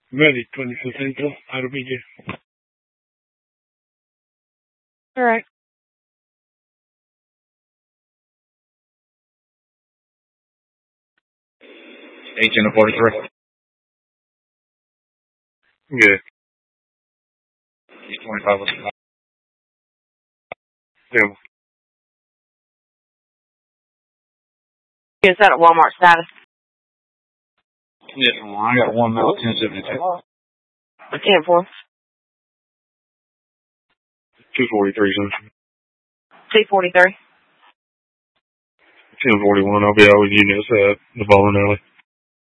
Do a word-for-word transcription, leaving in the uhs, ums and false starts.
Ready, twenty-fifth Central, out of B J. All right. eighteen to forty-three. Yeah. East twenty-five. West. Yeah. Is that at Walmart status? Yeah, well, I got one now, ten seventy-two. ten four. two forty-three, Central. two forty-three. ten forty-one, I'll be out with you next at the bowling alley.